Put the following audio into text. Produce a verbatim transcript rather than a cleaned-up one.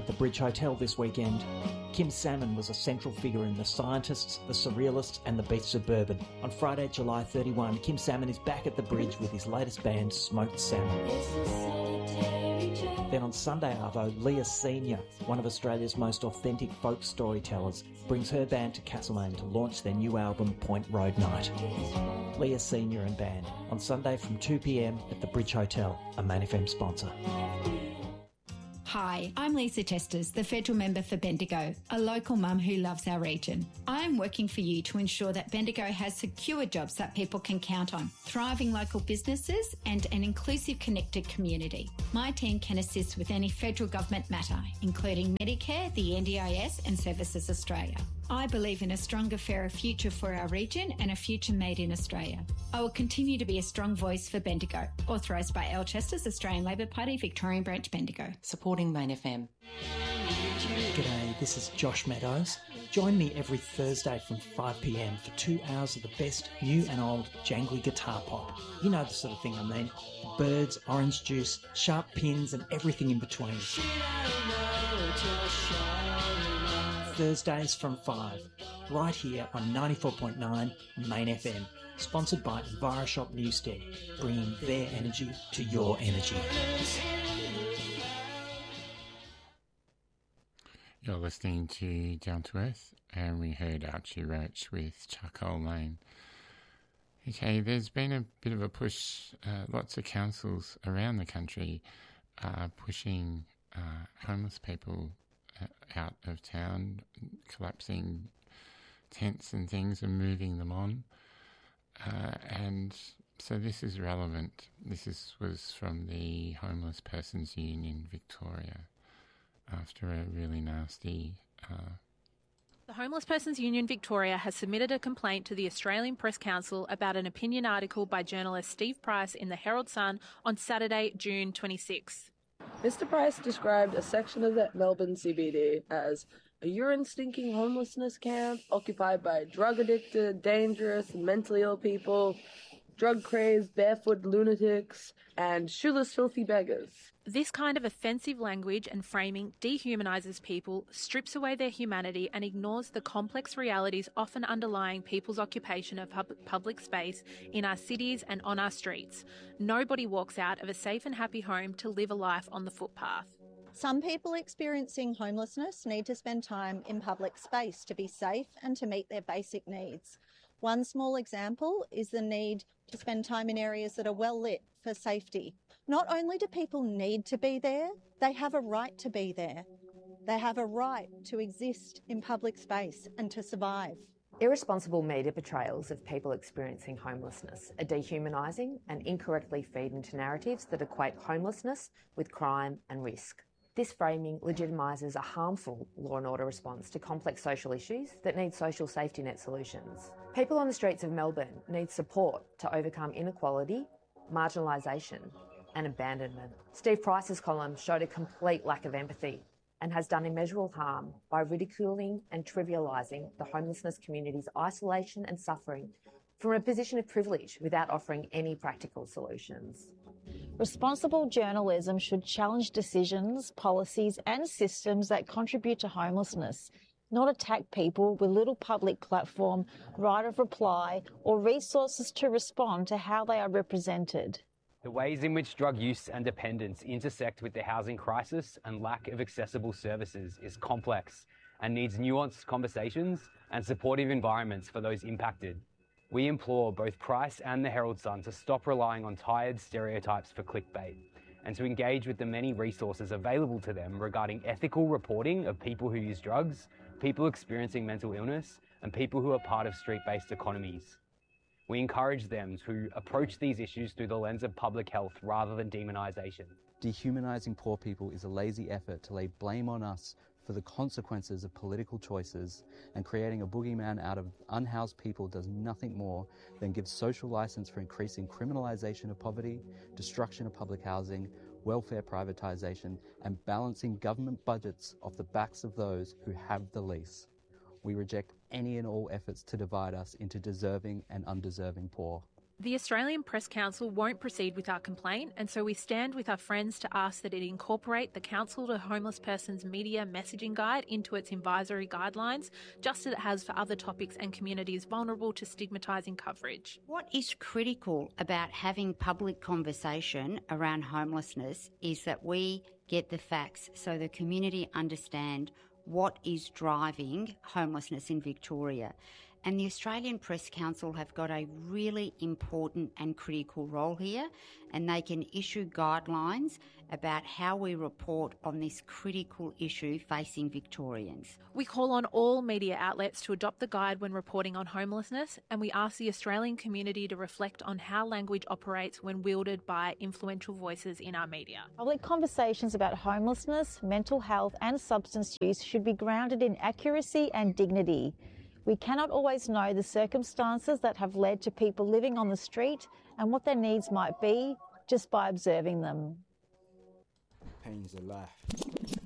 at the Bridge Hotel this weekend. Kim Salmon was a central figure in The Scientists, The Surrealists and The Beach Suburban. On Friday, July thirty-first, Kim Salmon is back at the Bridge with his latest band, Smoked Salmon. Then on Sunday, Arvo, Leah Senior, one of Australia's most authentic folk storytellers, brings her band to Castlemaine to launch their new album, Point Road Night. Leah Senior and band, on Sunday from two p.m. at the Bridge Hotel, a Main F M sponsor. Hi, I'm Lisa Chesters, the federal member for Bendigo, a local mum who loves our region. I'm working for you to ensure that Bendigo has secure jobs that people can count on, thriving local businesses and an inclusive, connected community. My team can assist with any federal government matter, including Medicare, the N D I S and Services Australia. I believe in a stronger, fairer future for our region and a future made in Australia. I will continue to be a strong voice for Bendigo. Authorised by Al Chesters, Australian Labor Party, Victorian Branch, Bendigo. Supporting Main F M. G'day, this is Josh Meadows. Join me every Thursday from five p.m. for two hours of the best new and old jangly guitar pop. You know the sort of thing I mean. Birds, orange juice, sharp pins and everything in between. Thursdays from five, right here on ninety-four point nine Main F M, sponsored by EnviroShop Newstead, bringing their energy to your energy. You're listening to Down to Earth, and we heard Archie Roach with Charcoal Lane. Okay, there's been a bit of a push, uh, lots of councils around the country are pushing uh, homeless people out of town, collapsing tents and things and moving them on. Uh, and so this is relevant. This is, was from the Homeless Persons Union Victoria after a really nasty... Uh, The Homeless Persons Union Victoria has submitted a complaint to the Australian Press Council about an opinion article by journalist Steve Price in the Herald Sun on Saturday, June twenty-sixth. Mister Price described a section of the Melbourne C B D as a urine-stinking homelessness camp occupied by drug-addicted, dangerous, and mentally ill people, drug-crazed, barefoot lunatics, and shoeless, filthy beggars. This kind of offensive language and framing dehumanises people, strips away their humanity and ignores the complex realities often underlying people's occupation of pub- public space in our cities and on our streets. Nobody walks out of a safe and happy home to live a life on the footpath. Some people experiencing homelessness need to spend time in public space to be safe and to meet their basic needs. One small example is the need to spend time in areas that are well lit for safety. Not only do people need to be there, they have a right to be there. They have a right to exist in public space and to survive. Irresponsible media portrayals of people experiencing homelessness are dehumanising and incorrectly feed into narratives that equate homelessness with crime and risk. This framing legitimises a harmful law and order response to complex social issues that need social safety net solutions. People on the streets of Melbourne need support to overcome inequality, marginalisation and abandonment. Steve Price's column showed a complete lack of empathy and has done immeasurable harm by ridiculing and trivialising the homelessness community's isolation and suffering from a position of privilege without offering any practical solutions. Responsible journalism should challenge decisions, policies and systems that contribute to homelessness, not attack people with little public platform, right of reply or resources to respond to how they are represented. The ways in which drug use and dependence intersect with the housing crisis and lack of accessible services is complex and needs nuanced conversations and supportive environments for those impacted. We implore both Price and the Herald Sun to stop relying on tired stereotypes for clickbait and to engage with the many resources available to them regarding ethical reporting of people who use drugs, people experiencing mental illness, and people who are part of street-based economies. We encourage them to approach these issues through the lens of public health rather than demonisation. Dehumanising poor people is a lazy effort to lay blame on us for the consequences of political choices, and creating a boogeyman out of unhoused people does nothing more than give social licence for increasing criminalisation of poverty, destruction of public housing, welfare privatisation, and balancing government budgets off the backs of those who have the least. We reject any and all efforts to divide us into deserving and undeserving poor. The Australian Press Council won't proceed with our complaint, and so we stand with our friends to ask that it incorporate the Council to Homeless Persons Media Messaging Guide into its advisory guidelines, just as it has for other topics and communities vulnerable to stigmatising coverage. What is critical about having public conversation around homelessness is that we get the facts so the community understand what is driving homelessness in Victoria. And the Australian Press Council have got a really important and critical role here, and they can issue guidelines about how we report on this critical issue facing Victorians. We call on all media outlets to adopt the guide when reporting on homelessness, and we ask the Australian community to reflect on how language operates when wielded by influential voices in our media. Public conversations about homelessness, mental health and substance use should be grounded in accuracy and dignity. We cannot always know the circumstances that have led to people living on the street and what their needs might be just by observing them. Pain's a life.